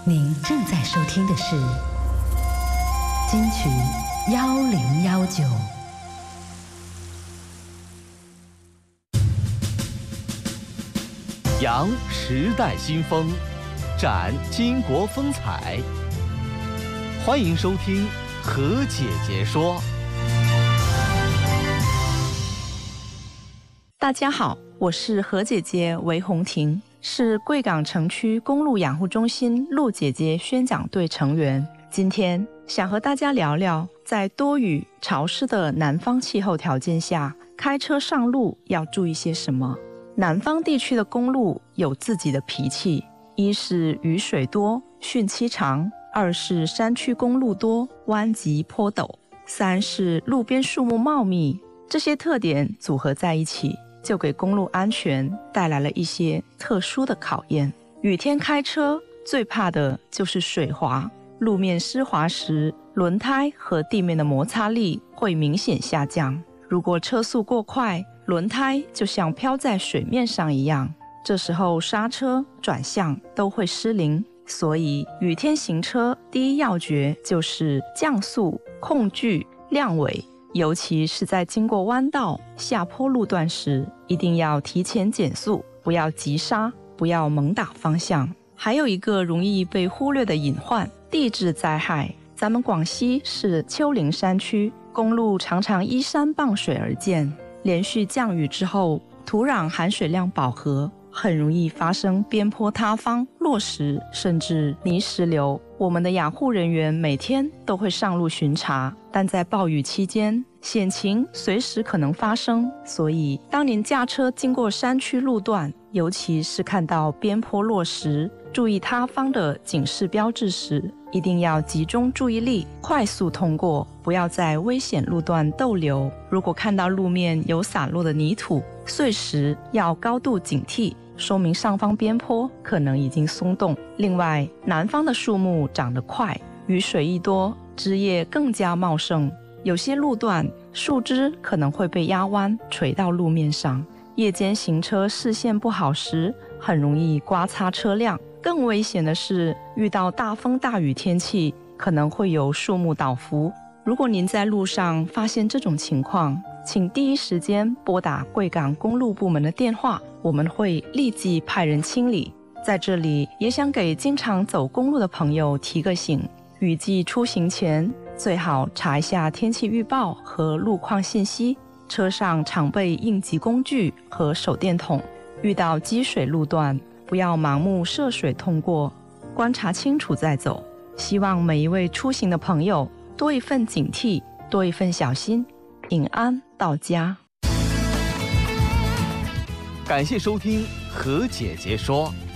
您正在收听的是金曲1019。 扬时代新风，展巾帼风采。欢迎收听何姐姐说。 大家好，我是何姐姐韦红婷，是贵港城区公路养护中心陆姐姐宣讲队成员。今天想和大家聊聊，在多雨潮湿的南方气候条件下，开车上路要注意些什么。南方地区的公路有自己的脾气，一是雨水多，汛期长；二是山区公路多，弯急坡陡；三是路边树木茂密。这些特点组合在一起，就给公路安全带来了一些特殊的考验。雨天开车最怕的就是水滑，路面湿滑时，轮胎和地面的摩擦力会明显下降。如果车速过快，轮胎就像飘在水面上一样，这时候刹车、转向都会失灵。所以雨天行车第一要诀就是降速、控距、亮尾，尤其是在经过弯道、下坡路段时，一定要提前减速，不要急刹，不要猛打方向。还有一个容易被忽略的隐患，地质灾害。咱们广西是丘陵山区，公路常常依山傍水而建，连续降雨之后，土壤含水量饱和，很容易发生边坡塌方、落石，甚至泥石流。我们的养护人员每天都会上路巡查，但在暴雨期间，险情随时可能发生。所以，当您驾车经过山区路段，尤其是看到边坡落石、注意他方的警示标志时，一定要集中注意力，快速通过，不要在危险路段逗留。如果看到路面有洒落的泥土、碎石，要高度警惕，说明上方边坡可能已经松动。另外，南方的树木长得快，雨水一多，枝叶更加茂盛，有些路段树枝可能会被压弯，垂到路面上。夜间行车视线不好时，很容易刮擦车辆。更危险的是，遇到大风大雨天气，可能会有树木倒伏。如果您在路上发现这种情况，请第一时间拨打贵港公路部门的电话，我们会立即派人清理。在这里也想给经常走公路的朋友提个醒，雨季出行前最好查一下天气预报和路况信息，车上常备应急工具和手电筒。遇到积水路段，不要盲目涉水通过，观察清楚再走。希望每一位出行的朋友多一份警惕，多一份小心，平安到家。 感谢收听何姐姐说。